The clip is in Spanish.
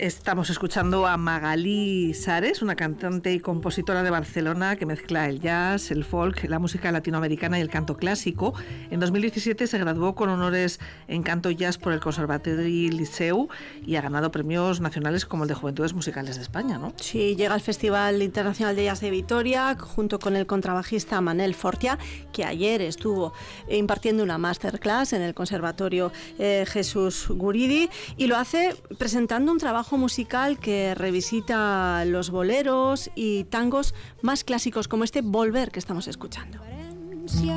Estamos escuchando a Magalí Sares, una cantante y compositora de Barcelona que mezcla el jazz, el folk, la música latinoamericana y el canto clásico. En 2017 se graduó con honores en canto jazz por el Conservatori Liceu y ha ganado premios nacionales como el de Juventudes Musicales de España, ¿no? Sí, llega al Festival Internacional de Jazz de Vitoria junto con el contrabajista Manel Fortia, que ayer estuvo impartiendo una masterclass en el Conservatorio Jesús Guridi, y lo hace presentando un trabajo musical que revisita los boleros y tangos más clásicos como este Volver que estamos escuchando.